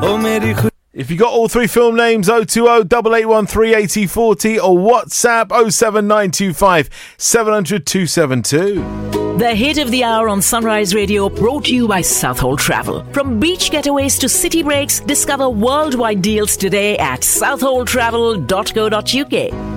If you got all three film names, 020 8813 8040 or WhatsApp 07925 700 272. The hit of the hour on Sunrise Radio, brought to you by Southhold Travel. From beach getaways to city breaks, discover worldwide deals today at southholdtravel.co.uk.